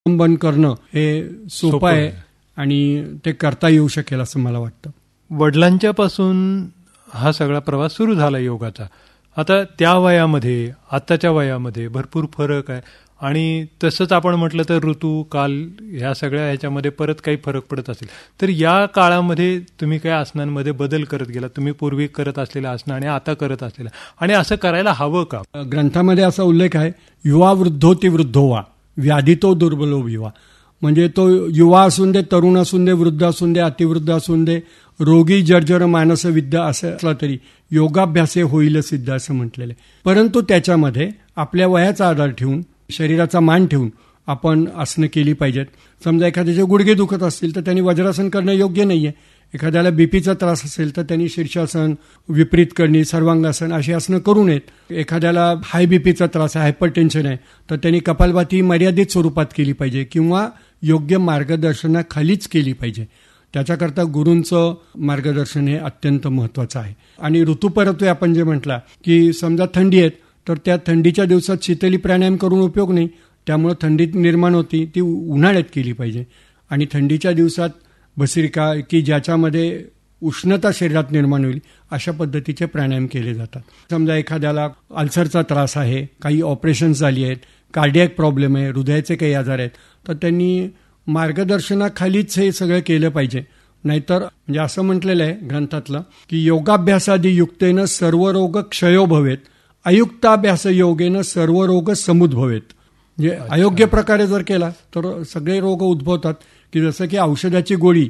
अवलंबन करणं हे सोपं आहे आणि ते करता येऊ शकेल असं मला वाटतं. वडिलांच्यापासून हा सगळा प्रवास सुरू झाला योगाचा. आता त्या वयामध्ये आत्ताच्या वयामध्ये भरपूर फरक आहे आणि तसंच आपण म्हटलं तर ऋतू काल ह्या सगळ्या ह्याच्यामध्ये परत काही फरक पडत असेल तर या काळामध्ये तुम्ही काय आसनांमध्ये बदल करत गेला, तुम्ही पूर्वी करत असलेल्या आसनं आणि आता करत असलेलं, आणि असं करायला हवं का? ग्रंथामध्ये असा उल्लेख आहे, युवा वृद्धोती वृद्धोवा व्याधितो दुर्बलो विवा. म्हणजे तो युवा असून दे, तरुण असून दे, वृद्ध असून दे, अतिवृद्ध असून दे, रोगी जर्जर मानस विद्या असं असला तरी योगाभ्यासे होईल सिद्ध असं म्हटलेलं आहे. परंतु त्याच्यामध्ये आपल्या वयाचा आधार ठेवून, शरीराचा मान ठेवून आपण आसनं केली पाहिजेत. समजा एखाद्याचे गुडघे दुखत असतील तर त्यांनी वज्रासन करणं योग्य नाहीये. एखाद्याला बीपीचा त्रास असेल तर त्यांनी शीर्षासन, विपरीत करणी, सर्वांगासन अशी आसनं करू नयेत. एखाद्याला हाय बीपीचा त्रास आहे, हायपरटेन्शन आहे, तर त्यांनी कपालभाती मर्यादित स्वरूपात केली पाहिजे किंवा योग्य मार्गदर्शनाखालीच केली पाहिजे. त्याच्याकरता गुरूंचं मार्गदर्शन हे अत्यंत महत्वाचं आहे. आणि ऋतुपरत्वे आपण जे म्हटलं की समजा थंडी आहे तर त्या थंडीच्या दिवसात शीतली प्राणायाम करून उपयोग नाही, त्यामुळे थंडी निर्माण होती ती उन्हाळ्यात केली पाहिजे. आणि थंडीच्या दिवसात भस्त्रिका की ज्याच्यामध्ये उष्णता शरीरात निर्माण होईल अशा पद्धतीचे प्राणायाम केले जातात. समजा एखाद्याला अल्सरचा त्रास आहे, काही ऑपरेशन्स झाली आहेत, कार्डियक प्रॉब्लेम आहे, हृदयाचे काही आजार आहेत, तर त्यांनी मार्गदर्शनाखालीच हे सगळं केलं पाहिजे. नाहीतर म्हणजे असं म्हटलेलं आहे ग्रंथातलं की योगाभ्यासादी युक्तेनं सर्व रोग क्षयो भवेत, अयुक्ताभ्यास योगेनं सर्व रोग समुद्भवेत. म्हणजे अयोग्य प्रकारे जर केला तर सगळे रोग उद्भवतात. की जसं की औषधाची गोळी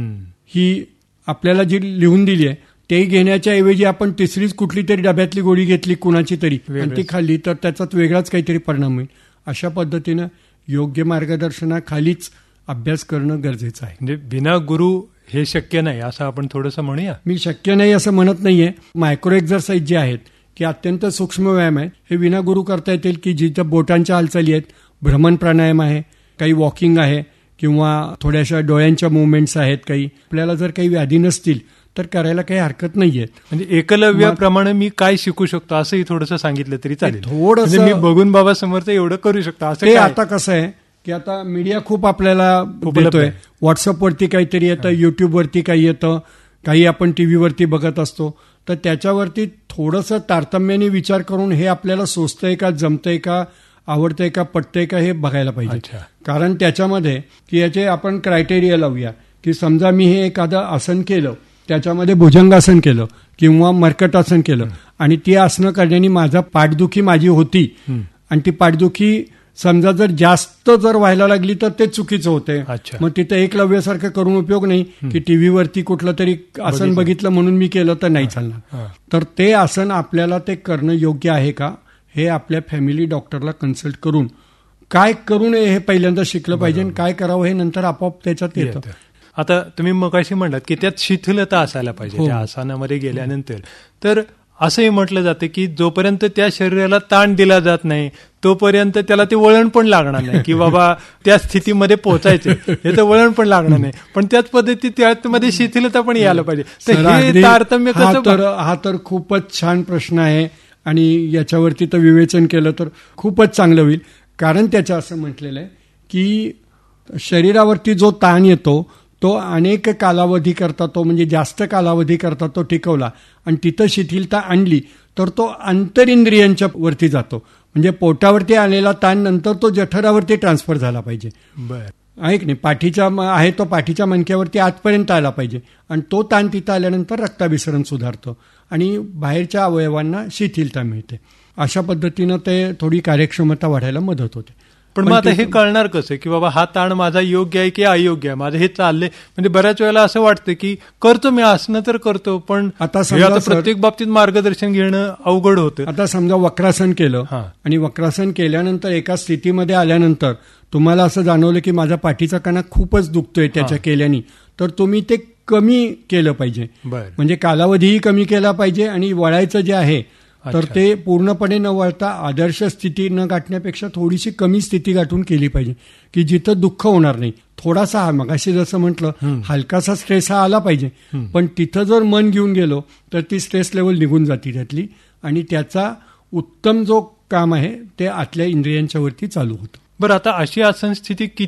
ही आपल्याला जी लिहून दिली आहे ते घेण्याच्या ऐवजी आपण तिसरीच कुठली तरी डब्यातली गोळी घेतली कुणाची तरी आणि ती खाल्ली तर त्याचाच वेगळाच काहीतरी परिणाम होईल. अशा पद्धतीनं योग्य मार्गदर्शनाखालीच अभ्यास करणं गरजेचं आहे. म्हणजे बिना गुरु हे शक्य नाही असं आपण थोडंसं म्हणूया. मी शक्य नाही असं म्हणत नाहीये. मायक्रो एक्झरसाइज जे आहेत की अत्यंत सूक्ष्म व्यायाम आहे हे विना गुरु करता येतील. की जिथं बोटांच्या हालचाली आहेत, भ्रमण प्राणायाम आहे, काही वॉकिंग आहे किंवा थोड्याशा डोळ्यांच्या मुवमेंट्स आहेत, काही आपल्याला जर काही व्याधी नसतील तर करायला काही हरकत नाहीये. म्हणजे एकलव्याप्रमाणे मी काय शिकू शकतो असंही थोडंसं सांगितलं तरी चालेल. थोडंसं मी बघून बाबा समोर एवढं करू शकतो असं ते. आता कसं आहे की आता मीडिया खूप आपल्याला देतोय. व्हॉट्सअपवरती काहीतरी येतं, युट्यूबवरती काही येतं, काही आपण टीव्हीवरती बघत असतो. तर त्याच्यावरती थोडंसं तारतम्याने विचार करून हे आपल्याला सोचतंय का, जमतंय का, आवडतंय का, पटतंय का हे बघायला पाहिजे. कारण त्याच्यामध्ये की याचे आपण क्रायटेरिया लावूया की समजा मी हे एखादं आसन केलं, त्याच्यामध्ये भुजंगासन केलं किंवा मर्कटासन केलं आणि ती आसनं करण्याने माझा पाठदुखी माझी होती आणि ती पाठदुखी समजा जर जास्त जर व्हायला लागली तर ते चुकीचं होते. मग तिथं एकलव्यासारखं करून उपयोग नाही की टीव्हीवरती कुठलं तरी आसन बघितलं म्हणून मी केलं तर नाही चालणार. तर ते आसन आपल्याला ते करणं योग्य आहे का हे आपल्या फॅमिली डॉक्टरला कन्सल्ट करून काय करू नये हे पहिल्यांदा शिकलं पाहिजे आणि काय करावं हे नंतर आपोआप त्याच्यात येतं. आता तुम्ही मगाशी म्हणलात की त्यात शिथिलता असायला पाहिजे त्या आसनामध्ये गेल्यानंतर. तर असंही म्हटलं जातं की जोपर्यंत त्या शरीराला ताण दिला जात नाही तोपर्यंत त्याला ते वळण पण लागणार नाही की बाबा त्या स्थितीमध्ये पोहोचायचे याचं वळण पण लागणार नाही. पण त्याच पद्धतीत त्यामध्ये शिथिलता पण यायला पाहिजे. तर हे तारतम्य कसं? हा तर खूपच छान प्रश्न आहे आणि याच्यावरती तर विवेचन केलं तर खूपच चांगलं होईल. कारण त्याचं असं म्हटलेलं आहे की शरीरावरती जो ताण येतो तो अनेक कालावधी करता, तो म्हणजे जास्त कालावधी करता तो टिकवला आणि तिथं शिथिलता आणली तर तो आंतरिंद्रियांच्या वरती जातो. म्हणजे पोटावरती आलेला ताण नंतर तो जठरावरती ट्रान्सफर झाला पाहिजे. आहे की नाही? पाठीचा आहे तो पाठीच्या मणक्यावरती आतपर्यंत आला पाहिजे आणि तो ताण तिथं आल्यानंतर रक्ताभिसरण सुधारतं आणि बाहेरच्या अवयवांना शिथिलता मिळते. अशा पद्धतीनं ते थोडी कार्यक्षमता वाढायला मदत होते. पण मग आता हे कळणार कसं की बाबा हा ताण माझा योग्य आहे की अयोग्य आहे, माझं हे चाललंय? म्हणजे बऱ्याच वेळेला असं वाटतं की करतो मी आसनं तर करतो पण आता प्रत्येक बाबतीत मार्गदर्शन घेणं अवघड होतं. आता समजा वक्रासन केलं आणि वक्रासन केल्यानंतर एका स्थितीमध्ये आल्यानंतर तुम्हाला असं जाणवलं की माझा पाठीचा कणा खूपच दुखतोय त्याच्या केल्याने, तर तुम्ही ते कमी केलं पाहिजे. म्हणजे कालावधीही कमी केला पाहिजे आणि वळायचं जे आहे तर ते पूर्णपणे न वळता आदर्श स्थिती न गाठण्यापेक्षा थोडीशी कमी स्थिती गाठून केली पाहिजे की जिथं दुःख होणार नाही. थोडासा हा मगाशी जसं म्हटलं हलकासा स्ट्रेस हा आला पाहिजे, पण तिथं जर मन घेऊन गेलो तर ती स्ट्रेस लेवल निघून जाते त्यातली आणि त्याचा उत्तम जो काम आहे ते आतल्या इंद्रियांच्या वरती चालू होतं. बरं, आता अशी आसन स्थिती